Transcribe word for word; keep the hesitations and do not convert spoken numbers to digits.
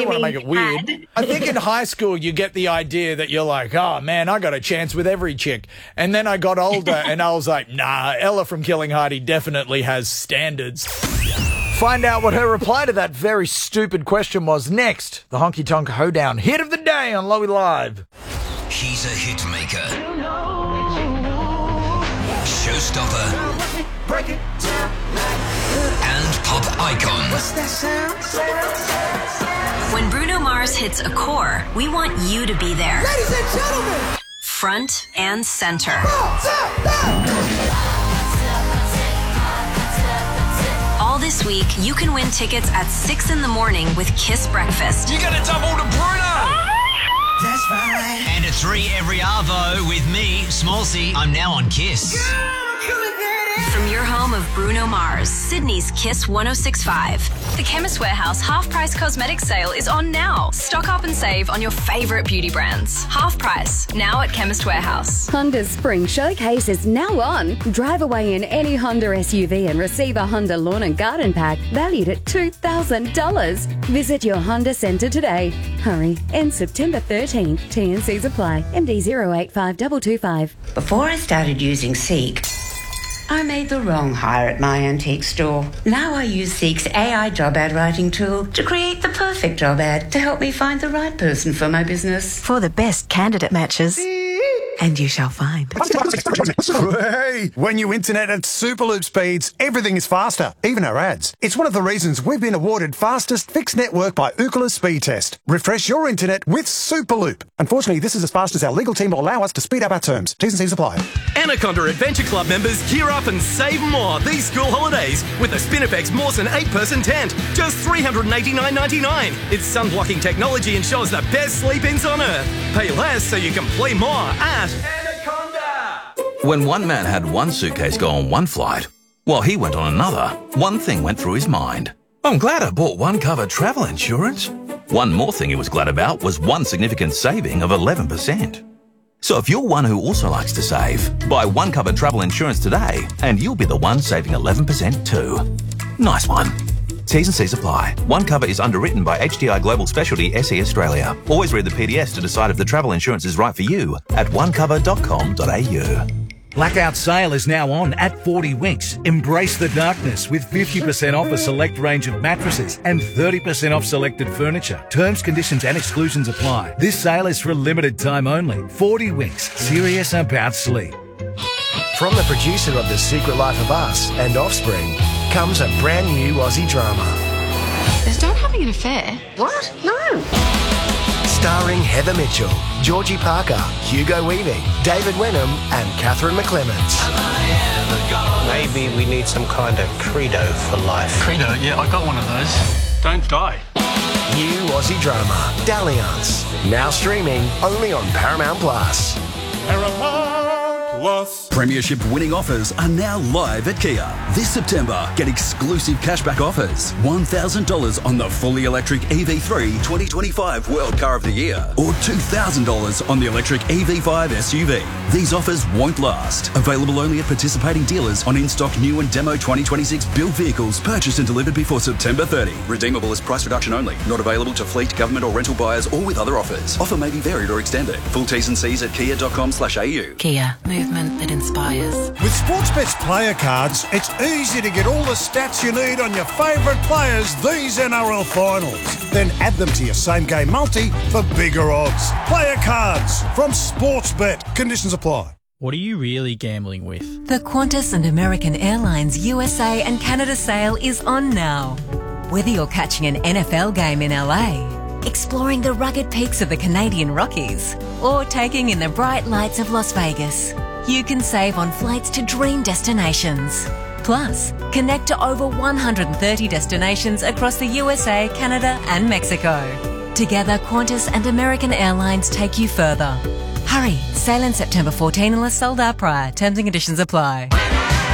want to mean, make it weird. had. I think in high school you get the idea that you're like, oh, man, I got a chance with every chick. And then I got older and I was like, nah, Ella from Killing Heidi definitely has standards. Find out what her reply to that very stupid question was next. The Honky Tonk Hoedown hit of the day on Lowy Live. He's a hit maker. Showstopper. Break it down. And pop icon. What's that sound? When Bruno Mars hits a core, we want you to be there. Ladies and gentlemen. Front and center. All this week, you can win tickets at six in the morning with Kiss Breakfast. You got a double to Bruno! That's right. And a three every Arvo with me, Smallsy. I'm now on Kiss. From your home of Bruno Mars, Sydney's Kiss one oh six point five. The Chemist Warehouse half-price cosmetics sale is on now. Stock up and save on your favourite beauty brands. Half price, now at Chemist Warehouse. Honda's Spring Showcase is now on. Drive away in any Honda S U V and receive a Honda Lawn and Garden Pack valued at two thousand dollars. Visit your Honda Centre today. Hurry, end September thirteenth. T and Cs apply. M D zero eight five two two five. Before I started using Seek, I made the wrong hire at my antique store. Now I use Seek's A I job ad writing tool to create the perfect job ad to help me find the right person for my business. For the best candidate matches. And you shall find. Hey, when you internet at Superloop speeds, everything is faster, even our ads. It's one of the reasons we've been awarded fastest fixed network by Ookla Speed Test. Refresh your internet with Superloop. Unfortunately, this is as fast as our legal team will allow us to speed up our terms. T's and C's apply. Anaconda Adventure Club members gear up and save more these school holidays with the Spinifex Mawson eight-person tent. Just three hundred eighty-nine ninety-nine. Its sun-blocking technology ensures the best sleep-ins on Earth. Pay less so you can play more at Anaconda. When one man had one suitcase go on one flight, while he went on another, one thing went through his mind. I'm glad I bought one cover travel insurance. One more thing he was glad about was one significant saving of eleven percent. So if you're one who also likes to save, buy one cover travel insurance today and you'll be the one saving eleven percent too. Nice one. T's and C's apply. One Cover is underwritten by H D I Global Specialty S E Australia. Always read the P D S to decide if the travel insurance is right for you at one cover dot com dot a u. Blackout sale is now on at forty Winks. Embrace the darkness with fifty percent off a select range of mattresses and thirty percent off selected furniture. Terms, conditions and exclusions apply. This sale is for a limited time only. forty Winks. Serious about sleep. From the producer of The Secret Life of Us and Offspring comes a brand new Aussie drama. Is Dad having an affair? What? No. Starring Heather Mitchell, Georgie Parker, Hugo Weaving, David Wenham and Catherine McClements. Maybe we need some kind of credo for life. Credo? Yeah, I got one of those. Don't die. New Aussie drama, Dalliance. Now streaming only on Paramount Plus. Paramount Plus. Premiership winning offers are now live at Kia. This September, get exclusive cashback offers. one thousand dollars on the fully electric E V three twenty twenty-five World Car of the Year or two thousand dollars on the electric E V five S U V. These offers won't last. Available only at participating dealers on in-stock new and demo twenty twenty-six built vehicles purchased and delivered before September thirtieth. Redeemable as price reduction only. Not available to fleet, government or rental buyers or with other offers. Offer may be varied or extended. Full T's and C's at kia dot com slash a u. Kia. Movement that inspires. With Sportsbet's player cards, it's easy to get all the stats you need on your favourite players these N R L finals. Then add them to your same-game multi for bigger odds. Player cards from Sportsbet. Conditions apply. What are you really gambling with? The Qantas and American Airlines U S A and Canada sale is on now. Whether you're catching an N F L game in L A, exploring the rugged peaks of the Canadian Rockies, or taking in the bright lights of Las Vegas, you can save on flights to dream destinations. Plus, connect to over one hundred thirty destinations across the U S A, Canada and Mexico. Together, Qantas and American Airlines take you further. Hurry, sail in September fourteenth unless sold out prior. Terms and conditions apply.